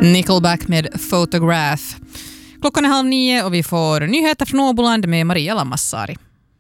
Nickelback med Photograph. Klockan är 8:30 och vi får nyheter från Åboland med Maria Lammassari.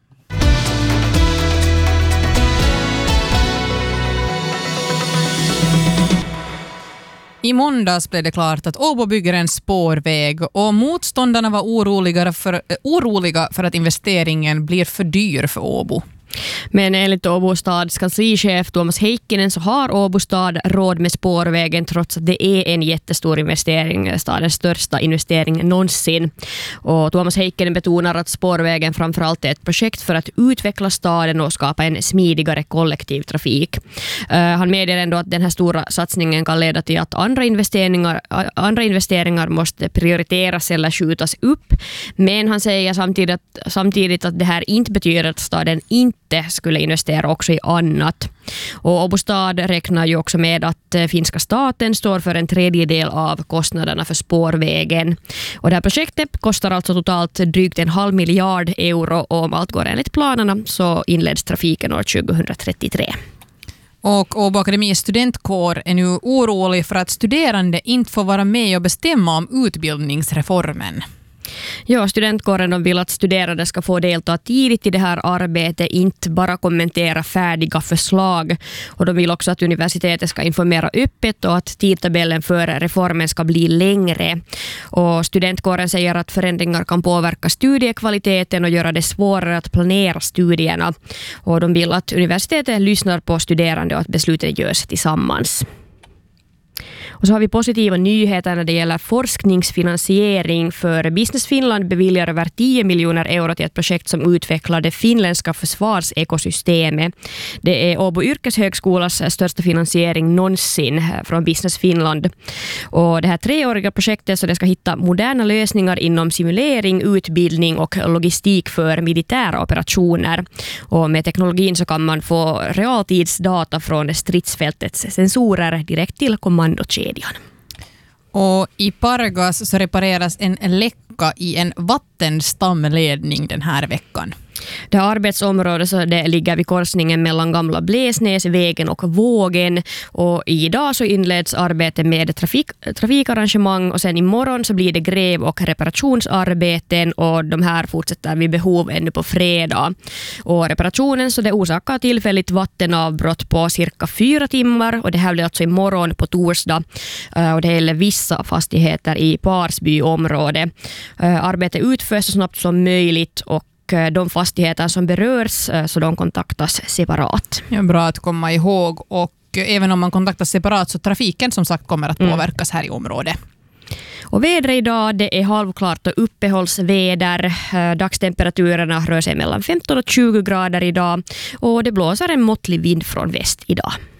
I måndags blev det klart att Åbo bygger en spårväg och motståndarna var oroliga för att investeringen blir för dyr för Åbo. Men enligt Åbo stads kanslichef Thomas Heikkinen så har Åbo stad råd med spårvägen trots att det är en jättestor investering, stadens största investering någonsin. Och Thomas Heikkinen betonar att spårvägen framförallt är ett projekt för att utveckla staden och skapa en smidigare kollektivtrafik. Han medger ändå att den här stora satsningen kan leda till att andra investeringar måste prioriteras eller skjutas upp. Men han säger samtidigt att det här inte betyder att staden inte skulle investera också i annat. Och Åbo stad räknar ju också med att finska staten står för en tredjedel av kostnaderna för spårvägen. Och det här projektet kostar alltså totalt drygt 0,5 miljard euro och om allt går enligt planerna så inleds trafiken år 2033. Och Åbo Akademis studentkår är nu orolig för att studerande inte får vara med och bestämma om utbildningsreformen. Ja, studentkåren vill att studerande ska få delta tidigt i det här arbetet, inte bara kommentera färdiga förslag. Och de vill också att universitetet ska informera öppet och att tidtabellen för reformen ska bli längre. Och studentkåren säger att förändringar kan påverka studiekvaliteten och göra det svårare att planera studierna. Och de vill att universitetet lyssnar på studerande och att besluten görs tillsammans. Och så har vi positiva nyheter när det gäller forskningsfinansiering, för Business Finland beviljar över 10 miljoner euro till ett projekt som utvecklar det finländska försvarsekosystemet. Det är Åbo yrkeshögskolas största finansiering någonsin från Business Finland. Och det här 3-åriga projektet så det ska hitta moderna lösningar inom simulering, utbildning och logistik för militära operationer. Och med teknologin så kan man få realtidsdata från stridsfältets sensorer direkt till kommandokedjan. Och i Pargas så repareras en läcka i en vattenstamledning den här veckan. Det här arbetsområdet så det ligger vid korsningen mellan Gamla Bläsnäsvägen och Vågen, och idag så inleds arbetet med trafikarrangemang och sen imorgon så blir det gräv- och reparationsarbeten och de här fortsätter vid behov ännu på fredag. Och reparationen så det orsakar tillfälligt vattenavbrott på cirka 4 timmar och det här blir alltså imorgon på torsdag och det gäller vissa fastigheter i Parsbyområdet. Arbetet utförs så snabbt som möjligt och de fastigheter som berörs så de kontaktas separat. Ja, bra att komma ihåg, och även om man kontaktas separat så trafiken som sagt kommer att påverkas här i området. Och vädret idag det är halvklart och uppehållsväder. Dagstemperaturerna rör sig mellan 15 och 20 grader idag och det blåser en måttlig vind från väst idag.